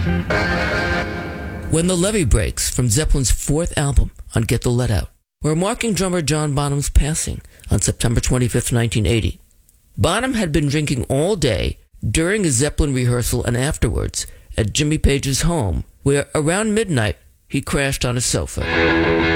When the Levee Breaks from Zeppelin's fourth album on Get the Lead Out, we're marking drummer John Bonham's passing on September 25th, 1980. Bonham had been drinking all day during a Zeppelin rehearsal and afterwards at Jimmy Page's home, where around midnight he crashed on a sofa.